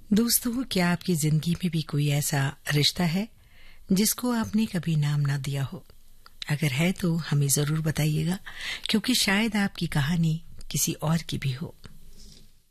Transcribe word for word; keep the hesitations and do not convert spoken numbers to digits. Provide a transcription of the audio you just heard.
दोस्तों, क्या आपकी जिंदगी में भी कोई ऐसा रिश्ता है जिसको आपने कभी नाम ना दिया हो? अगर है तो हमें जरूर बताइएगा, क्योंकि शायद आपकी कहानी किसी और की भी हो।